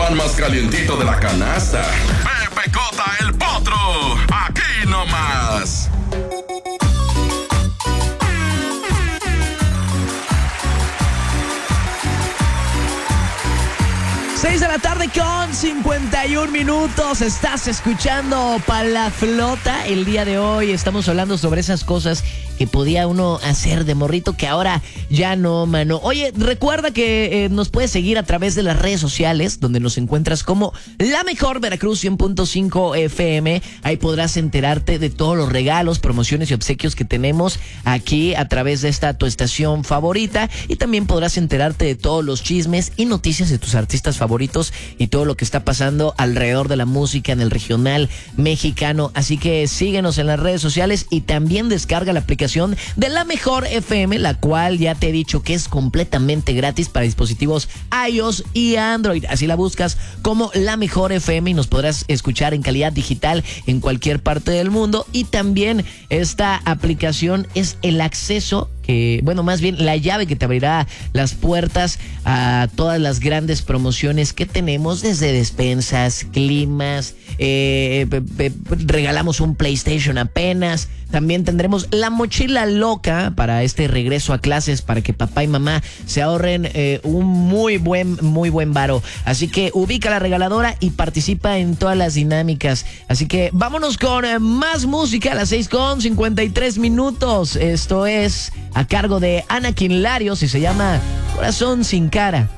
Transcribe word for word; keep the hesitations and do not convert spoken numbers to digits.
pan más calientito de la canasta. Pepe Cota, el potro. Aquí nomás. seis de la tarde con cincuenta y un minutos. Estás escuchando Palaflota. El día de hoy estamos hablando sobre esas cosas que podía uno hacer de morrito que ahora ya no, mano. Oye, recuerda que eh, nos puedes seguir a través de las redes sociales, donde nos encuentras como La Mejor Veracruz cien punto cinco F M. Ahí podrás enterarte de todos los regalos, promociones y obsequios que tenemos aquí a través de esta tu estación favorita. Y también podrás enterarte de todos los chismes y noticias de tus artistas favoritos y todo lo que está pasando alrededor de la música en el regional mexicano. Así que síguenos en las redes sociales y también descarga la aplicación de La Mejor F M, la cual ya te he dicho que es completamente gratis para dispositivos iOS y Android. Así la buscas como La Mejor F M y nos podrás escuchar en calidad digital en cualquier parte del mundo. Y también esta aplicación es el acceso que, bueno, más bien la llave que te abrirá las puertas a todas las grandes promociones que tenemos, desde despensas, climas, eh, pe, pe, regalamos un PlayStation apenas. También tendremos la mochila loca para este regreso a clases, para que papá y mamá se ahorren eh, un muy buen, muy buen varo. Así que ubica la regaladora y participa en todas las dinámicas. Así que vámonos con eh, más música a las seis con cincuenta y tres minutos. Esto es a cargo de Anakin Larios y se llama Corazón sin cara.